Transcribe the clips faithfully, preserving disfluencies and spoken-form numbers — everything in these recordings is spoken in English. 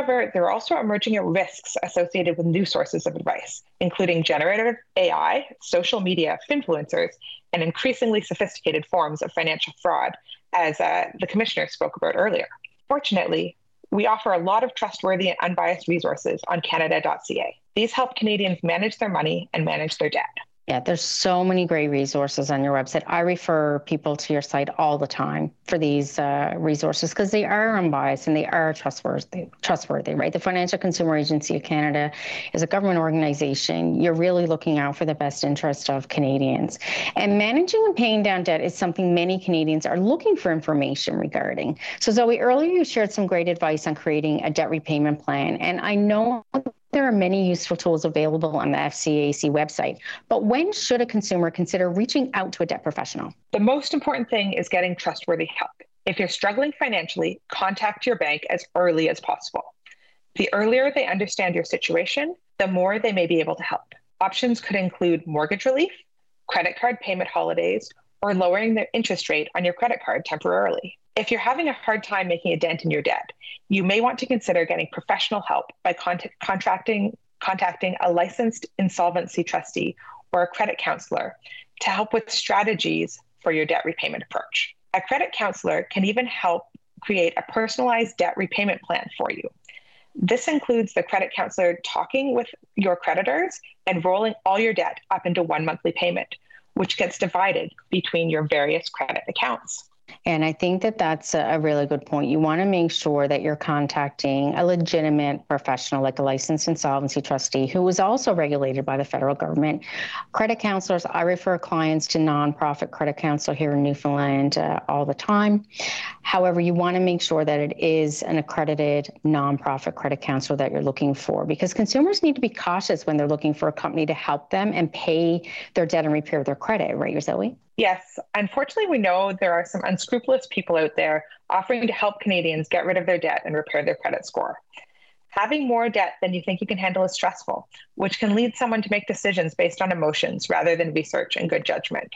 However, there are also emerging risks associated with new sources of advice, including generative A I, social media, influencers, and increasingly sophisticated forms of financial fraud, as uh, the commissioner spoke about earlier. Fortunately, we offer a lot of trustworthy and unbiased resources on Canada dot C A. These help Canadians manage their money and manage their debt. Yeah, there's so many great resources on your website. I refer people to your site all the time for these uh, resources because they are unbiased and they are trustworthy, trustworthy, right? The Financial Consumer Agency of Canada is a government organization. You're really looking out for the best interest of Canadians. And managing and paying down debt is something many Canadians are looking for information regarding. So Zoe, earlier you shared some great advice on creating a debt repayment plan. And I know there are many useful tools available on the F C A C website, but when should a consumer consider reaching out to a debt professional? The most important thing is getting trustworthy help. If you're struggling financially, contact your bank as early as possible. The earlier they understand your situation, the more they may be able to help. Options could include mortgage relief, credit card payment holidays, or lowering the interest rate on your credit card temporarily. If you're having a hard time making a dent in your debt, you may want to consider getting professional help by contact, contracting, contacting a licensed insolvency trustee or a credit counselor to help with strategies for your debt repayment approach. A credit counselor can even help create a personalized debt repayment plan for you. This includes the credit counselor talking with your creditors and rolling all your debt up into one monthly payment, which gets divided between your various credit accounts. And I think that that's a really good point. You want to make sure that you're contacting a legitimate professional, like a licensed insolvency trustee, who is also regulated by the federal government. Credit counselors, I refer clients to nonprofit credit counselor here in Newfoundland uh, all the time. However, you want to make sure that it is an accredited nonprofit credit counselor that you're looking for, because consumers need to be cautious when they're looking for a company to help them and pay their debt and repair their credit, right, Zoe? Yes, unfortunately, we know there are some unscrupulous people out there offering to help Canadians get rid of their debt and repair their credit score. Having more debt than you think you can handle is stressful, which can lead someone to make decisions based on emotions rather than research and good judgment.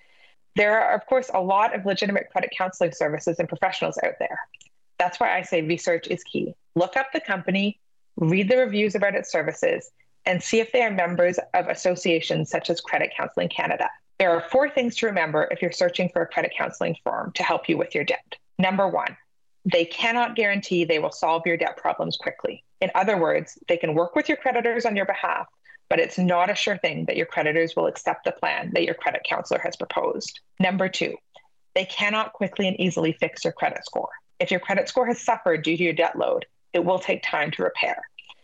There are, of course, a lot of legitimate credit counseling services and professionals out there. That's why I say research is key. Look up the company, read the reviews about its services, and see if they are members of associations such as Credit Counseling Canada. There are four things to remember if you're searching for a credit counseling firm to help you with your debt. Number one, they cannot guarantee they will solve your debt problems quickly. In other words, they can work with your creditors on your behalf, but it's not a sure thing that your creditors will accept the plan that your credit counselor has proposed. Number two, they cannot quickly and easily fix your credit score. If your credit score has suffered due to your debt load, it will take time to repair.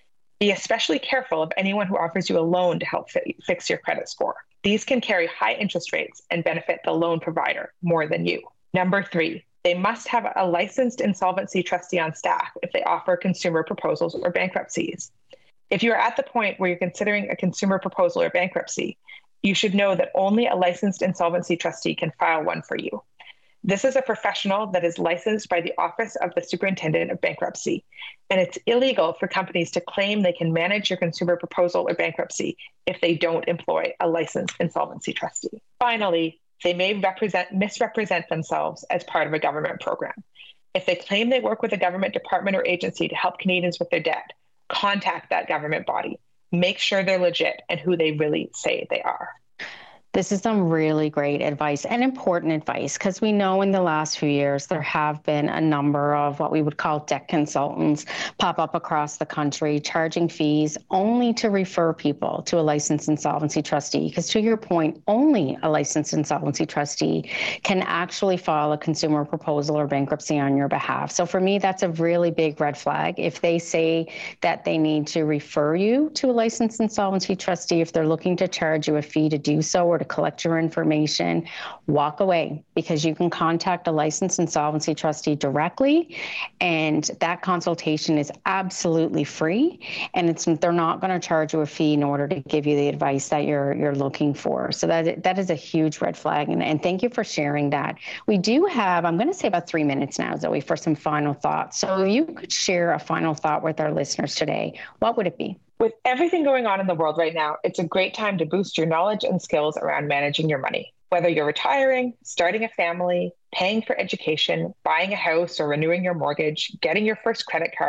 Be especially careful of anyone who offers you a loan to help fi- fix your credit score. These can carry high interest rates and benefit the loan provider more than you. Number three, they must have a licensed insolvency trustee on staff if they offer consumer proposals or bankruptcies. If you are at the point where you're considering a consumer proposal or bankruptcy, you should know that only a licensed insolvency trustee can file one for you. This is a professional that is licensed by the Office of the Superintendent of Bankruptcy, and it's illegal for companies to claim they can manage your consumer proposal or bankruptcy if they don't employ a licensed insolvency trustee. Finally, they may represent, misrepresent themselves as part of a government program. If they claim they work with a government department or agency to help Canadians with their debt, contact that government body. Make sure they're legit and who they really say they are. This is some really great advice and important advice, because we know in the last few years there have been a number of what we would call debt consultants pop up across the country, charging fees only to refer people to a licensed insolvency trustee. Because to your point, only a licensed insolvency trustee can actually file a consumer proposal or bankruptcy on your behalf. So for me, that's a really big red flag. If they say that they need to refer you to a licensed insolvency trustee, if they're looking to charge you a fee to do so or to collect your information, walk away, because you can contact a licensed insolvency trustee directly, and that consultation is absolutely free, and it's they're not going to charge you a fee in order to give you the advice that you're you're looking for. So that that is a huge red flag, and, and thank you for sharing that. We do have, I'm going to say about three minutes now, Zoe, for some final thoughts. So if you could share a final thought with our listeners today, what would it be? With everything going on in the world right now, it's a great time to boost your knowledge and skills around managing your money. Whether you're retiring, starting a family, paying for education, buying a house or renewing your mortgage, getting your first credit card,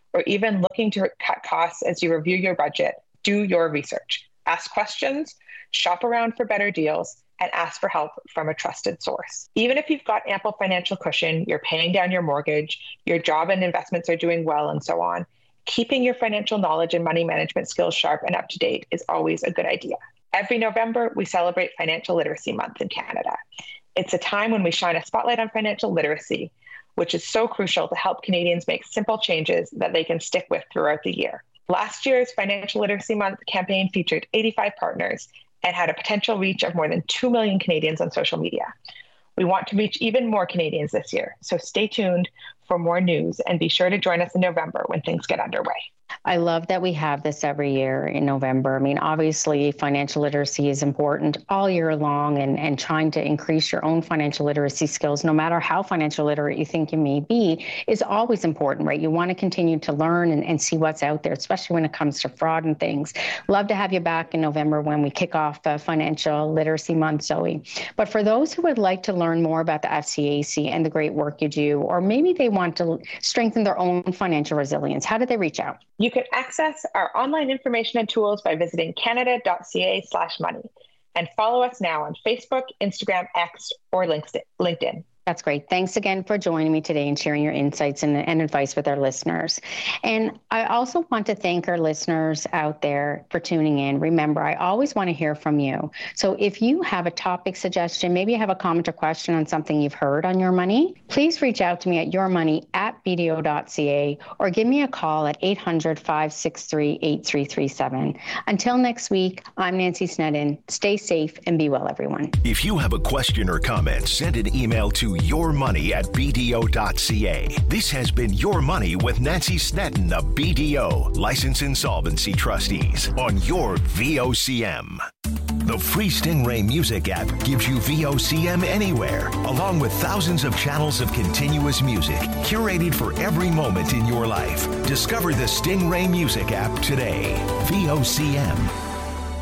or even looking to cut costs as you review your budget, do your research. Ask questions, shop around for better deals, and ask for help from a trusted source. Even if you've got ample financial cushion, you're paying down your mortgage, your job and investments are doing well, and so on, keeping your financial knowledge and money management skills sharp and up to date is always a good idea. Every November, we celebrate Financial Literacy Month in Canada. It's a time when we shine a spotlight on financial literacy, which is so crucial to help Canadians make simple changes that they can stick with throughout the year. Last year's Financial Literacy Month campaign featured eighty-five partners and had a potential reach of more than two million Canadians on social media. We want to reach even more Canadians this year, so stay tuned for more news and be sure to join us in November when things get underway. I love that we have this every year in November. I mean, obviously, financial literacy is important all year long, and, and trying to increase your own financial literacy skills, no matter how financial literate you think you may be, is always important, right? You want to continue to learn and, and see what's out there, especially when it comes to fraud and things. Love to have you back in November when we kick off uh, Financial Literacy Month, Zoe. But for those who would like to learn more about the F C A C and the great work you do, or maybe they want to strengthen their own financial resilience, how do they reach out? You can access our online information and tools by visiting canada.ca slash money and follow us now on Facebook, Instagram, X, or LinkedIn. That's great. Thanks again for joining me today and sharing your insights and, and advice with our listeners. And I also want to thank our listeners out there for tuning in. Remember, I always want to hear from you. So if you have a topic suggestion, maybe you have a comment or question on something you've heard on Your Money, please reach out to me at yourmoney at b d o dot c a or give me a call at eight hundred, five six three, eight three three seven. Until next week, I'm Nancy Sneddon. Stay safe and be well, everyone. If you have a question or comment, send an email to yourmoney at b d o dot c a. This has been Your Money with Nancy Sneddon of B D O, Licensed Insolvency Trustees, on your V O C M. The free Stingray Music app gives you V O C M anywhere, along with thousands of channels of continuous music, curated for every moment in your life. Discover the Stingray Music app today. V O C M.